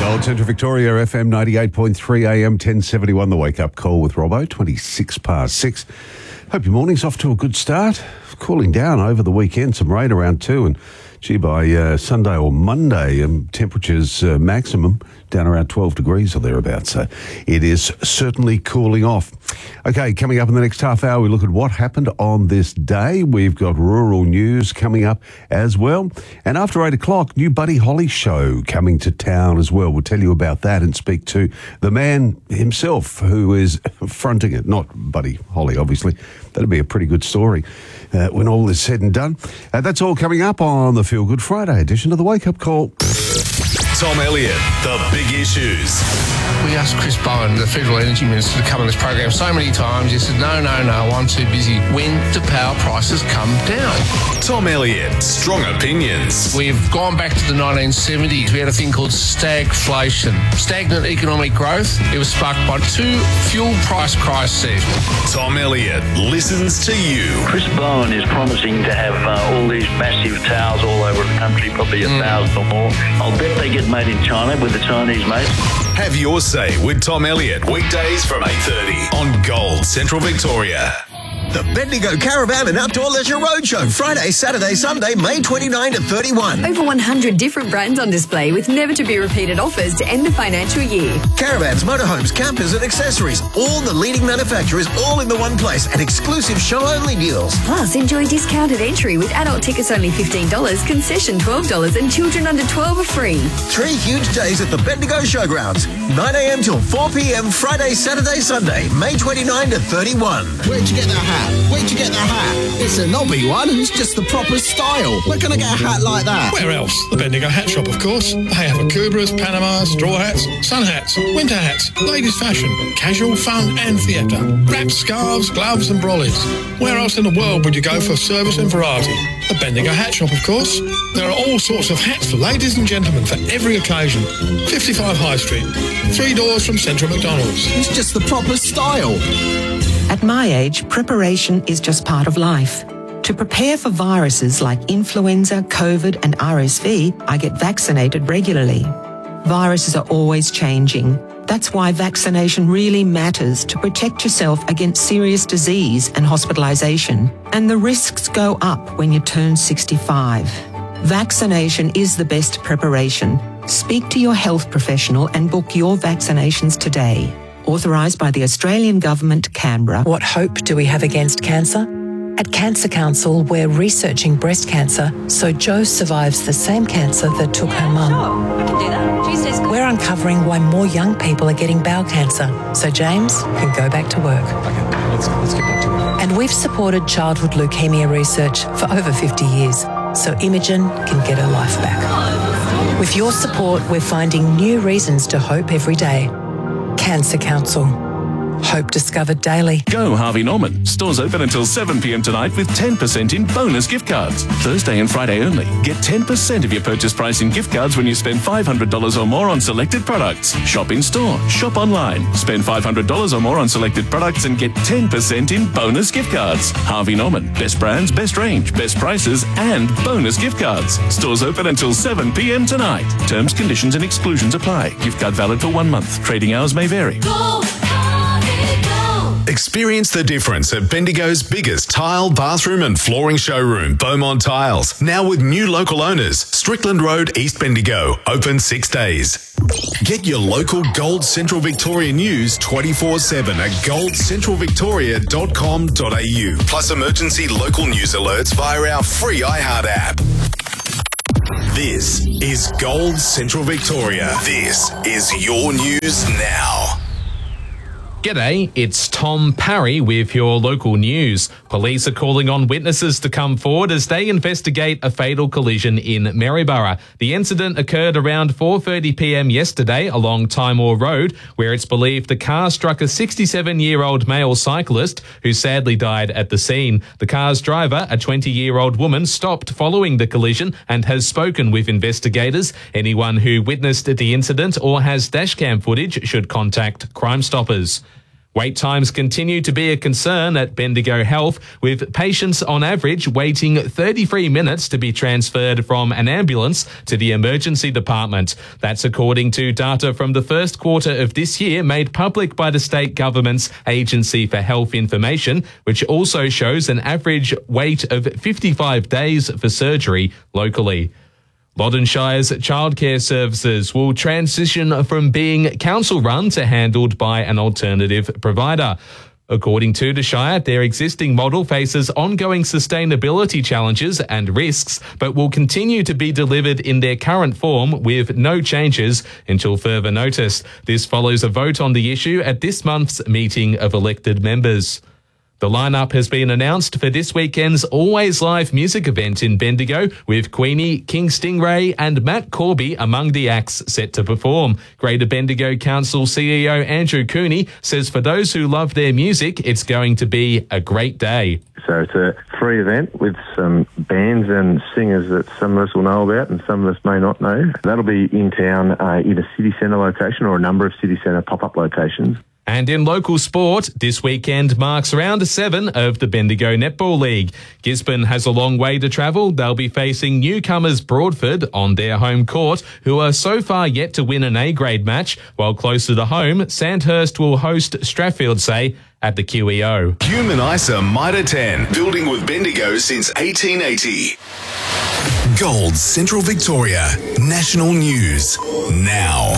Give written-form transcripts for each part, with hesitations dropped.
Gold Central Victoria, FM 98.3 AM 1071, the wake-up call with Robbo, 6:26. Hope your morning's off to a good start. Cooling down over the weekend, some rain around too, and by Sunday or Monday, temperatures maximum down around 12 degrees or thereabouts. So it is certainly cooling off. Okay, coming up in the next half hour, we look at what happened on this day. We've got rural news coming up as well. And after 8 o'clock, new Buddy Holly show coming to town as well. We'll tell you about that and speak to the man himself who is fronting it. Not Buddy Holly, obviously. That'll be a pretty good story when all is said and done. That's all coming up on the Feel Good Friday edition of the Wake Up Call. Tom Elliott, the big issues. We asked Chris Bowen, the Federal Energy Minister, to come on this program so many times. He said, no, I'm too busy. When do power prices come down? Tom Elliott, strong opinions. We've gone back to the 1970s. We had a thing called stagflation, stagnant economic growth. It was sparked by two fuel price crises. Tom Elliott listens to you. Chris Bowen is promising to have all these massive towers all over the country, probably 1,000 or more. I'll bet they get made in China with the Chinese mates. Have your say with Tom Elliott, weekdays from 8:30 on Gold Central Victoria. The Bendigo Caravan and Outdoor Leisure Roadshow, Friday, Saturday, Sunday, May 29 to 31. Over 100 different brands on display with never-to-be-repeated offers to end the financial year. Caravans, motorhomes, campers and accessories. All the leading manufacturers, all in the one place, and exclusive show-only deals. Plus, enjoy discounted entry with adult tickets only $15, concession $12, and children under 12 are free. 3 huge days at the Bendigo Showgrounds. 9 a.m. till 4 p.m. Friday, Saturday, Sunday, May 29 to 31. Where'd you get that hat? Where'd you get that hat? It's a knobby one and it's just the proper style. Where can I get a hat like that? Where else? The Bendigo Hat Shop, of course. They have Akubras, Panamas, straw hats, sun hats, winter hats, ladies' fashion, casual, fun and theatre, wraps, scarves, gloves and brollies. Where else in the world would you go for service and variety? The Bendigo Hat Shop, of course. There are all sorts of hats for ladies and gentlemen for every occasion. 55 High Street, 3 doors from Central McDonald's. It's just the proper style. At my age, preparation is just part of life. To prepare for viruses like influenza, COVID and RSV, I get vaccinated regularly. Viruses are always changing. That's why vaccination really matters to protect yourself against serious disease and hospitalisation. And the risks go up when you turn 65. Vaccination is the best preparation. Speak to your health professional and book your vaccinations today. Authorised by the Australian Government, Canberra. What hope do we have against cancer? At Cancer Council, we're researching breast cancer so Jo survives the same cancer that took her mum. Sure, we can do that. Tuesday's We're uncovering why more young people are getting bowel cancer so James can go back to work. Okay, let's get back to work. And we've supported childhood leukemia research for over 50 years so Imogen can get her life back. With your support, we're finding new reasons to hope every day. Cancer Council. Hope discovered daily. Go Harvey Norman. Stores open until 7 p.m. tonight with 10% in bonus gift cards. Thursday and Friday only. Get 10% of your purchase price in gift cards when you spend $500 or more on selected products. Shop in store. Shop online. Spend $500 or more on selected products and get 10% in bonus gift cards. Harvey Norman. Best brands, best range, best prices and bonus gift cards. Stores open until 7 p.m. tonight. Terms, conditions and exclusions apply. Gift card valid for 1 month. Trading hours may vary. Experience the difference at Bendigo's biggest tile, bathroom and flooring showroom, Beaumont Tiles. Now with new local owners, Strickland Road, East Bendigo. Open 6 days. Get your local Gold Central Victoria news 24/7 at goldcentralvictoria.com.au. Plus emergency local news alerts via our free iHeart app. This is Gold Central Victoria. This is your news now. G'day, it's Tom Parry with your local news. Police are calling on witnesses to come forward as they investigate a fatal collision in Maryborough. The incident occurred around 4:30 p.m. yesterday along Timor Road, where it's believed the car struck a 67-year-old male cyclist who sadly died at the scene. The car's driver, a 20-year-old woman, stopped following the collision and has spoken with investigators. Anyone who witnessed the incident or has dashcam footage should contact Crime Stoppers. Wait times continue to be a concern at Bendigo Health, with patients on average waiting 33 minutes to be transferred from an ambulance to the emergency department. That's according to data from the first quarter of this year made public by the state government's Agency for Health Information, which also shows an average wait of 55 days for surgery locally. Loddon Shire's childcare services will transition from being council-run to handled by an alternative provider. According to the Shire, their existing model faces ongoing sustainability challenges and risks, but will continue to be delivered in their current form with no changes until further notice. This follows a vote on the issue at this month's meeting of elected members. The lineup has been announced for this weekend's Always Live music event in Bendigo, with Queenie, King Stingray and Matt Corby among the acts set to perform. Greater Bendigo Council CEO Andrew Cooney says for those who love their music, it's going to be a great day. So it's a free event with some bands and singers that some of us will know about and some of us may not know. That'll be in town in a city centre location or a number of city centre pop-up locations. And in local sport, this weekend marks round 7 of the Bendigo Netball League. Gisborne has a long way to travel. They'll be facing newcomers Broadford on their home court, who are so far yet to win an A-grade match, while closer to home, Sandhurst will host Strathfieldsay at the QEO. Human ISA Mitre 10, building with Bendigo since 1880. Gold Central Victoria, national news, now.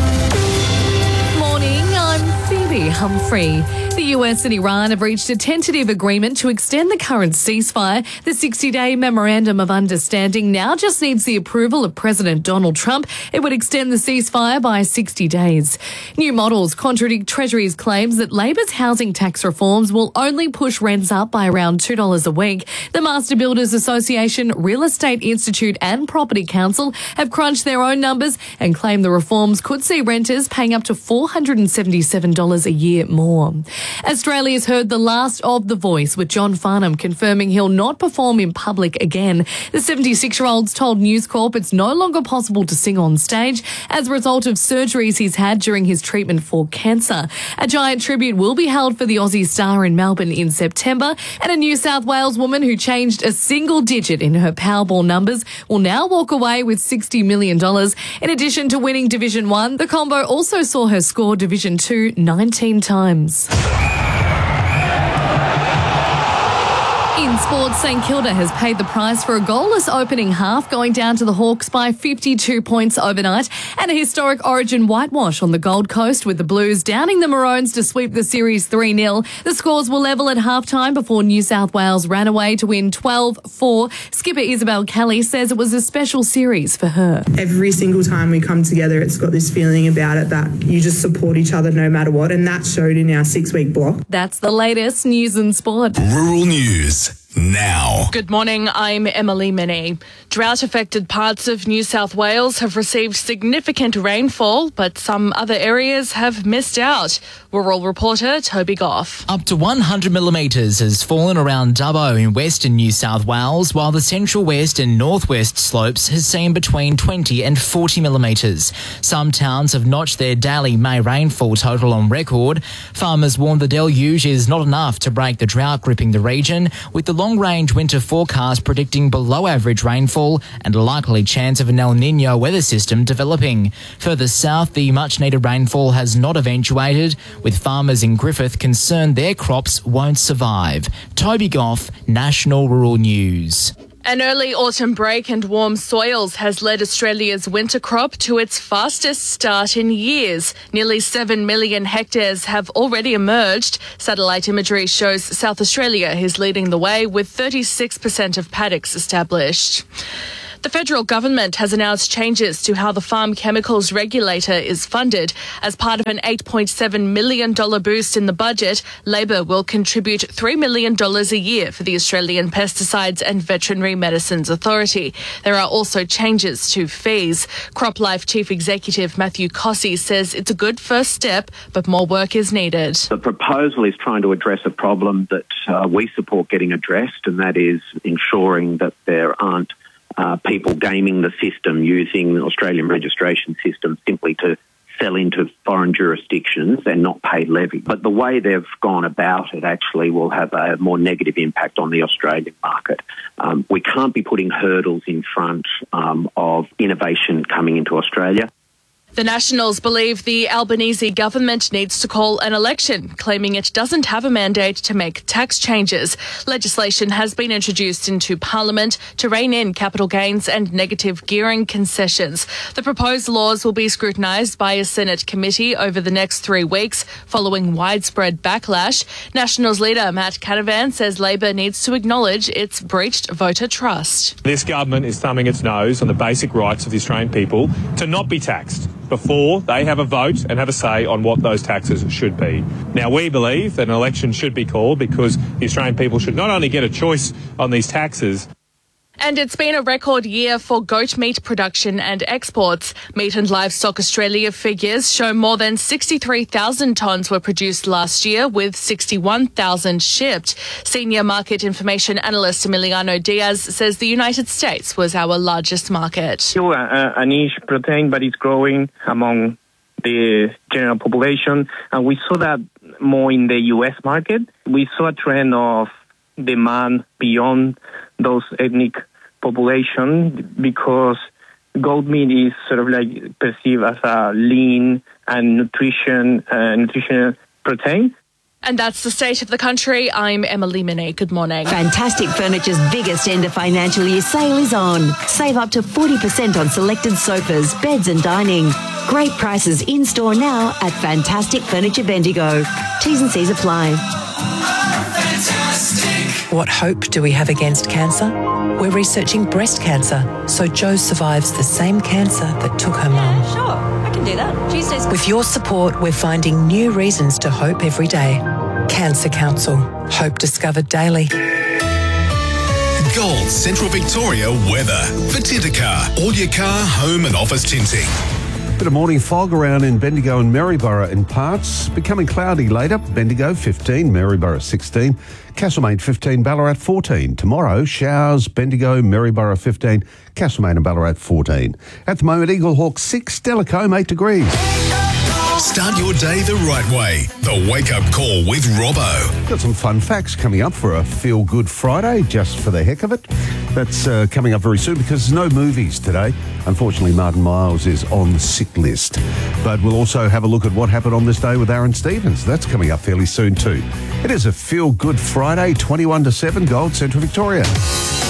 Humphrey. The US and Iran have reached a tentative agreement to extend the current ceasefire. The 60-day memorandum of understanding now just needs the approval of President Donald Trump. It would extend the ceasefire by 60 days. New models contradict Treasury's claims that Labor's housing tax reforms will only push rents up by around $2 a week. The Master Builders Association, Real Estate Institute and Property Council have crunched their own numbers and claim the reforms could see renters paying up to $477 a year more. Australia's heard the last of The Voice, with John Farnham confirming he'll not perform in public again. The 76-year-old's told News Corp it's no longer possible to sing on stage as a result of surgeries he's had during his treatment for cancer. A giant tribute will be held for the Aussie star in Melbourne in September, and a New South Wales woman who changed a single digit in her Powerball numbers will now walk away with $60 million. In addition to winning Division 1, the combo also saw her score Division 2 19 times. In sports, St Kilda has paid the price for a goalless opening half, going down to the Hawks by 52 points overnight, and a historic Origin whitewash on the Gold Coast, with the Blues downing the Maroons to sweep the series 3-0. The scores were level at halftime before New South Wales ran away to win 12-4. Skipper Isabel Kelly says it was a special series for her. Every single time we come together, it's got this feeling about it that you just support each other no matter what, and that showed in our 6-week block. That's the latest news and sport. Rural news now. Good morning, I'm Emily Minnie. Drought-affected parts of New South Wales have received significant rainfall, but some other areas have missed out. Rural reporter Toby Goff. Up to 100 millimetres has fallen around Dubbo in western New South Wales, while the central west and northwest slopes has seen between 20 and 40 millimetres. Some towns have notched their daily May rainfall total on record. Farmers warn the deluge is not enough to break the drought gripping the region, with the long-range winter forecast predicting below-average rainfall and a likely chance of an El Niño weather system developing. Further south, the much-needed rainfall has not eventuated, with farmers in Griffith concerned their crops won't survive. Toby Goff, National Rural News. An early autumn break and warm soils has led Australia's winter crop to its fastest start in years. Nearly 7 million hectares have already emerged. Satellite imagery shows South Australia is leading the way, with 36% of paddocks established. The federal government has announced changes to how the Farm Chemicals Regulator is funded. As part of an $8.7 million boost in the budget, Labor will contribute $3 million a year for the Australian Pesticides and Veterinary Medicines Authority. There are also changes to fees. CropLife Chief Executive Matthew Cossey says it's a good first step, but more work is needed. The proposal is trying to address a problem that we support getting addressed, and that is ensuring that there aren't people gaming the system, using the Australian registration system simply to sell into foreign jurisdictions and not pay levy. But the way they've gone about it actually will have a more negative impact on the Australian market. We can't be putting hurdles in front of innovation coming into Australia. The Nationals believe the Albanese government needs to call an election, claiming it doesn't have a mandate to make tax changes. Legislation has been introduced into Parliament to rein in capital gains and negative gearing concessions. The proposed laws will be scrutinised by a Senate committee over the next 3 weeks, following widespread backlash. Nationals leader Matt Canavan says Labor needs to acknowledge it's breached voter trust. This government is thumbing its nose on the basic rights of the Australian people to not be taxed before they have a vote and have a say on what those taxes should be. Now, we believe that an election should be called because the Australian people should not only get a choice on these taxes. And it's been a record year for goat meat production and exports. Meat and Livestock Australia figures show more than 63,000 tonnes were produced last year, with 61,000 shipped. Senior market information analyst Emiliano Diaz says the United States was our largest market. Still a niche protein, but it's growing among the general population. And we saw that more in the US market. We saw a trend of demand beyond those ethnic population because goat meat is sort of like perceived as a lean and nutritional protein. And that's the state of the country. I'm Emily Minnie. Good morning. Fantastic Furniture's biggest end of financial year sale is on. Save up to 40% on selected sofas, beds and dining. Great prices in store now at Fantastic Furniture Bendigo. T's and C's apply. What hope do we have against cancer? We're researching breast cancer, so Jo survives the same cancer that took her mum. Sure, I can do that. Tuesdays. With your support, we're finding new reasons to hope every day. Cancer Council. Hope discovered daily. Gold Central Victoria weather. For Tintercar, all your car, home and office tinting. Bit of morning fog around in Bendigo and Maryborough in parts. Becoming cloudy later. Bendigo 15, Maryborough 16, Castlemaine 15, Ballarat 14. Tomorrow, showers, Bendigo, Maryborough 15, Castlemaine and Ballarat 14. At the moment, Eaglehawk 6, Delacombe 8 degrees. Start your day the right way. The Wake Up Call with Robbo. Got some fun facts coming up for a Feel Good Friday, just for the heck of it. That's coming up very soon because there's no movies today. Unfortunately, Martin Miles is on the sick list. But we'll also have a look at what happened on this day with Aaron Stevens. That's coming up fairly soon too. It is a Feel Good Friday, 21 to 7, Gold Central Victoria.